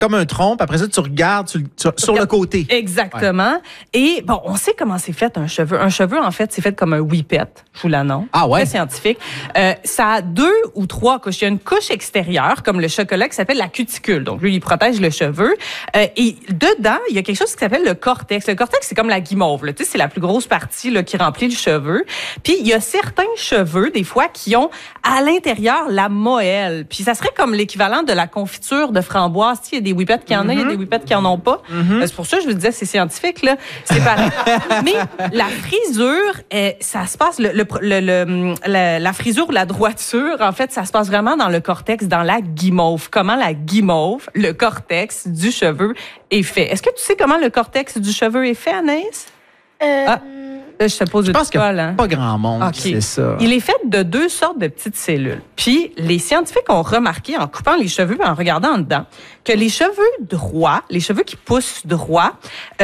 comme un tronc, puis après ça, tu regardes sur le côté. Exactement. Ouais. Et bon, on sait comment c'est fait un cheveu. Un cheveu, en fait, c'est fait comme un whippet. Je vous l'annonce. Ah ouais? Très scientifique. Ça a 2 ou 3 couches. Il y a une couche extérieure, comme le chocolat, qui s'appelle la cuticule. Donc, lui, il protège le cheveu. Et dedans, il y a quelque chose qui s'appelle le cortex. Le cortex, c'est comme la guimauve. Là. Tu sais, c'est la plus grosse partie là, qui remplit le cheveu. Puis, il y a certains cheveux, des fois, qui ont à l'intérieur la moelle. Puis, ça serait comme l'équivalent de la confiture de framboise. Il y a des whippets qui en ont, il y a des whippets qui en ont pas. C'est pour ça que je vous disais, c'est scientifique, là. C'est pareil. Mais la frisure, ça se passe, la frisure ou la droiture, en fait, ça se passe vraiment dans le cortex, dans la guimauve. Comment la guimauve, le cortex du cheveu est fait. Est-ce que tu sais comment le cortex du cheveu est fait, Anaïs? Je te pose je pense qu'il n'y a hein? pas grand monde qui sait ça. Il est fait de 2 sortes de petites cellules. Puis, les scientifiques ont remarqué, en coupant les cheveux et en regardant en dedans, que les cheveux droits, les cheveux qui poussent droit,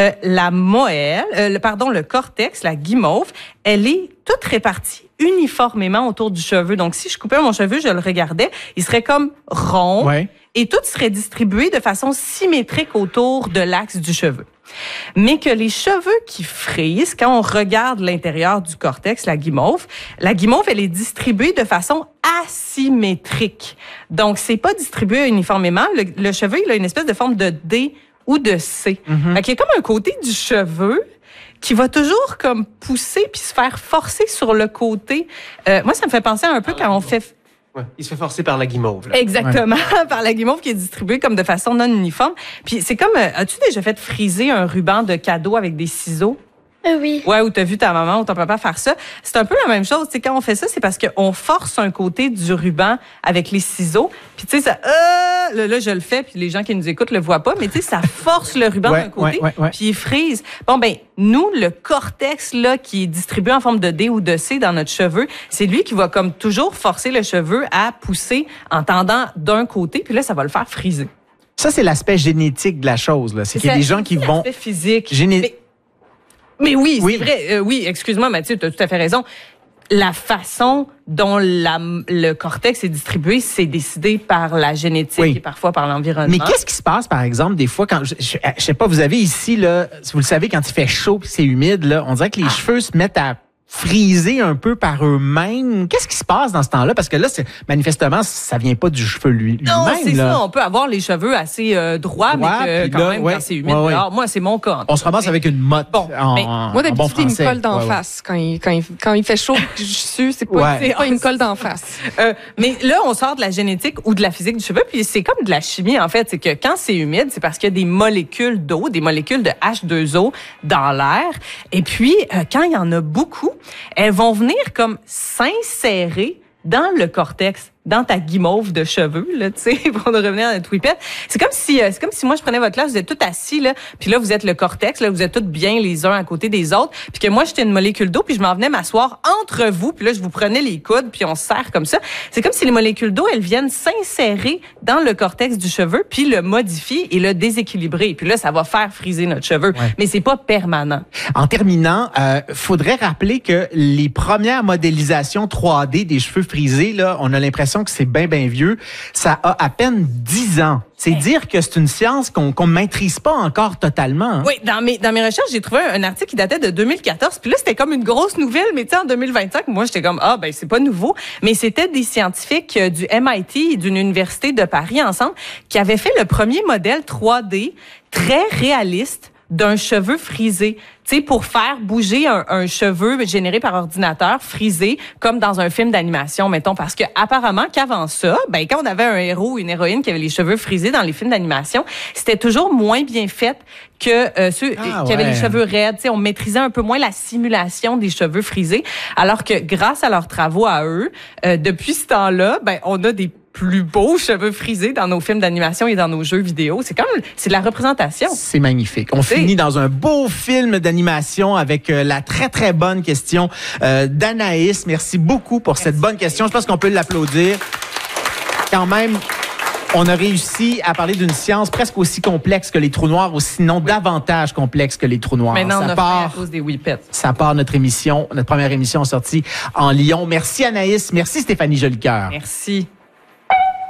le cortex, la guimauve, elle est toute répartie uniformément autour du cheveu. Donc, si je coupais mon cheveu, je le regardais, il serait comme rond. Ouais. Et tout serait distribué de façon symétrique autour de l'axe du cheveu. Mais que les cheveux qui frisent, quand on regarde l'intérieur du cortex, la guimauve, elle est distribuée de façon asymétrique. Donc, c'est pas distribué uniformément. Le cheveu, il a une espèce de forme de D ou de C. Fait qu'il y a comme un côté du cheveu qui va toujours comme pousser puis se faire forcer sur le côté. Moi, ça me fait penser un peu quand on fait... Ouais, il se fait forcer par la guimauve. Là. Exactement, par la guimauve qui est distribuée comme de façon non uniforme. Puis c'est comme, as-tu déjà fait friser un ruban de cadeau avec des ciseaux? Oui. Ouais, ou t'as vu ta maman ou ton papa faire ça. C'est un peu la même chose. Tu sais, quand on fait ça, c'est parce qu'on force un côté du ruban avec les ciseaux. Puis tu sais, ça, là, je le fais, puis les gens qui nous écoutent le voient pas, mais tu sais, ça force le ruban d'un côté, puis il frise. Bon, ben, nous, le cortex, là, qui est distribué en forme de D ou de C dans notre cheveu, c'est lui qui va comme toujours forcer le cheveu à pousser en tendant d'un côté, puis là, ça va le faire friser. Ça, c'est l'aspect génétique de la chose, là. C'est qu'il y a des gens qui vont... L'aspect physique. Mais oui, c'est vrai. Oui, excuse-moi, Mathieu, tu as tout à fait raison. La façon dont le cortex est distribué, c'est décidé par la génétique et parfois par l'environnement. Mais qu'est-ce qui se passe, par exemple, des fois, quand, je sais pas, vous avez ici, là, vous le savez, quand il fait chaud et c'est humide, là, on dirait que les cheveux se mettent à friser un peu par eux-mêmes. Qu'est-ce qui se passe dans ce temps-là? Parce que là, manifestement, ça vient pas du cheveu lui-même. Non, c'est ça. On peut avoir les cheveux assez droits, mais quand c'est humide. Alors, moi, c'est mon cas. On se ramasse avec une motte moi, d'habitude, il me colle d'en face. Quand il fait chaud, je sue, c'est pas une colle d'en face. Mais là, on sort de la génétique ou de la physique du cheveu, puis c'est comme de la chimie, en fait. C'est que quand c'est humide, c'est parce qu'il y a des molécules d'eau, des molécules de H2O dans l'air. Et puis, quand il y en a beaucoup, elles vont venir comme s'insérer dans le cortex, dans ta guimauve de cheveux, là, tu sais, pour revenir à notre whippet. C'est comme si moi, je prenais votre classe, vous êtes tous assis, là, puis là, vous êtes le cortex, là, vous êtes tous bien les uns à côté des autres, puis que moi, j'étais une molécule d'eau, puis je m'en venais m'asseoir entre vous, puis là, je vous prenais les coudes, puis on se serre comme ça. C'est comme si les molécules d'eau, elles viennent s'insérer dans le cortex du cheveu, puis le modifier et le déséquilibrer. Puis là, ça va faire friser notre cheveu. Ouais. Mais c'est pas permanent. En terminant, faudrait rappeler que les premières modélisations 3D des cheveux frisés, là, on a l'impression que c'est bien vieux. Ça a à peine 10 ans. C'est dire que c'est une science qu'on maîtrise pas encore totalement. Hein. Oui, dans mes recherches, j'ai trouvé un article qui datait de 2014. Puis là, c'était comme une grosse nouvelle. Mais tu sais, en 2025, moi, j'étais comme, c'est pas nouveau. Mais c'était des scientifiques du MIT et d'une université de Paris ensemble qui avaient fait le premier modèle 3D très réaliste d'un cheveu frisé, tu sais, pour faire bouger un cheveu généré par ordinateur frisé, comme dans un film d'animation, mettons, parce que apparemment qu'avant ça, quand on avait un héros ou une héroïne qui avait les cheveux frisés dans les films d'animation, c'était toujours moins bien fait que ceux qui avaient les cheveux raides. Tu sais, on maîtrisait un peu moins la simulation des cheveux frisés, alors que grâce à leurs travaux à eux, depuis ce temps-là, on a des plus beaux cheveux frisés dans nos films d'animation et dans nos jeux vidéo. C'est de la représentation. C'est magnifique. On finit dans un beau film d'animation avec la très, très bonne question d'Anaïs. Merci beaucoup pour cette bonne question. Je pense qu'on peut l'applaudir. Quand même, on a réussi à parler d'une science presque aussi complexe que les trous noirs, ou sinon davantage complexe que les trous noirs. Maintenant, on a fait à cause des whippets. Ça part notre première émission sortie en Lyon. Merci Anaïs. Merci Stéphanie Jolicoeur. Merci.